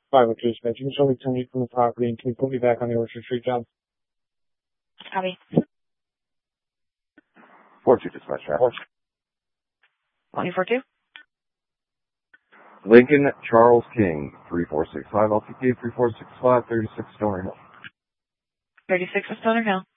502 dispatch. You can show me 10 feet from the property, and can you put me back on the Orchard Street job? Copy. 42 dispatch. 2042. Lincoln Charles King, 3465 LTK 3465, 36 Stoner Hill. 36 Stoner Hill.